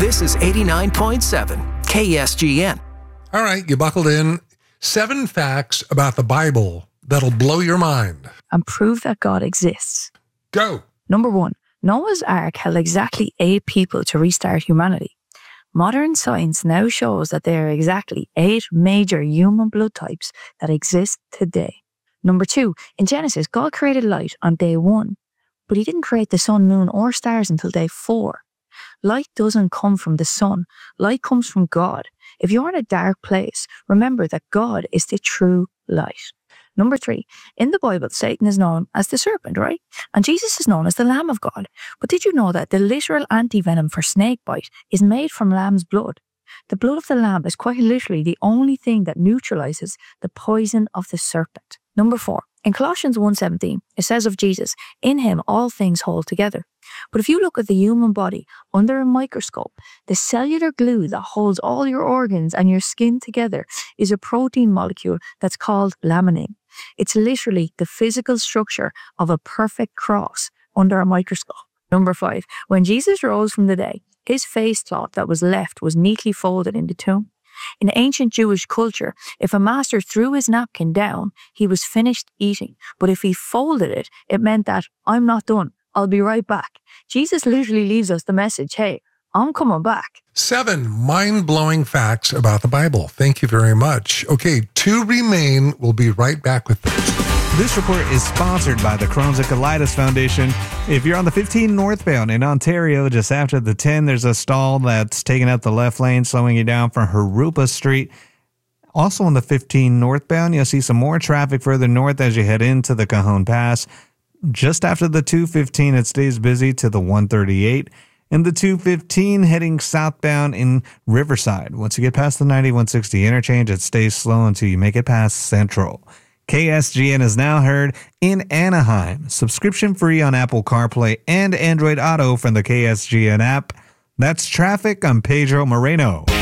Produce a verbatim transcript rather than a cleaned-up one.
This is eighty-nine point seven K S G N. All right, you buckled in. Seven facts about the Bible that'll blow your mind. And prove that God exists. Go. Number one, Noah's Ark held exactly eight people to restart humanity. Modern science now shows that there are exactly eight major human blood types that exist today. Number two, in Genesis, God created light on day one, but he didn't create the sun, moon, or stars until day four. Light doesn't come from the sun. Light comes from God. If you're in a dark place, remember that God is the true light. Number three, in the Bible, Satan is known as the serpent, right? And Jesus is known as the Lamb of God. But did you know that the literal anti-venom for snake bite is made from lamb's blood? The blood of the lamb is quite literally the only thing that neutralizes the poison of the serpent. Number four, in Colossians one seventeen, it says of Jesus, in him all things hold together. But if you look at the human body under a microscope, the cellular glue that holds all your organs and your skin together is a protein molecule that's called laminin. It's literally the physical structure of a perfect cross under a microscope. Number five, when Jesus rose from the dead, his face cloth that was left was neatly folded in the tomb. In ancient Jewish culture, if a master threw his napkin down, he was finished eating. But if he folded it, it meant that I'm not done. I'll be right back. Jesus literally leaves us the message, hey, I'm coming back. Seven mind-blowing facts about the Bible. Thank you very much. Okay, two remain. We'll be right back with those. This report is sponsored by the Crohn's and Colitis Foundation. If you're on the fifteen northbound in Ontario, just after the ten, there's a stall that's taking out the left lane, slowing you down from Harupa Street. Also on the fifteen northbound, you'll see some more traffic further north as you head into the Cajon Pass. Just after the two fifteen, it stays busy to the one thirty-eight. And the two fifteen heading southbound in Riverside. Once you get past the ninety-one sixty interchange, it stays slow until you make it past Central. K S G N is now heard in Anaheim. Subscription free on Apple CarPlay and Android Auto from the K S G N app. That's traffic. I'm Pedro Moreno.